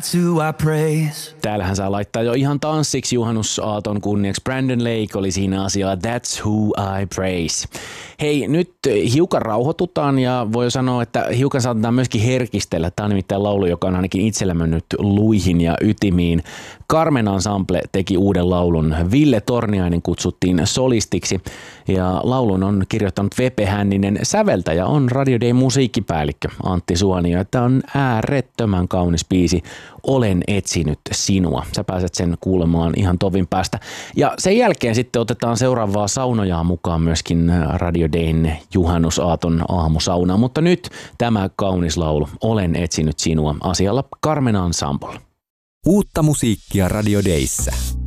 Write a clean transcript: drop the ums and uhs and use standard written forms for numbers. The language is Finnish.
who I praise. Täällähän saa laittaa jo ihan tanssiksi juhannusaaton kunniaksi. Brandon Lake oli siinä asiaa That's Who I Praise. Hei, nyt hiukan rauhoitutaan ja voi sanoa, että hiukan saatetaan myöskin herkistellä. Tämä on nimittäin laulu, joka on ainakin itsellä mennyt luihin ja ytimiin. Carmen Ensemble teki uuden laulun. Ville Torniainen kutsuttiin solistiksi ja laulun on kirjoittanut Vepe Hänninen. Säveltäjä on Radio Day musiikkipäällikkö Antti Suonio. Tämä on äärettömän kaunis biisi. Olen etsinyt sinua. Sä pääset sen kuulemaan ihan tovin päästä. Ja sen jälkeen sitten otetaan seuraavaa saunojaa mukaan myöskin Radio Dayn juhannusaaton aamusaunaa. Mutta nyt tämä kaunis laulu. Olen etsinyt sinua asialla Carmen Ensemble. Uutta musiikkia Radio Dayssä.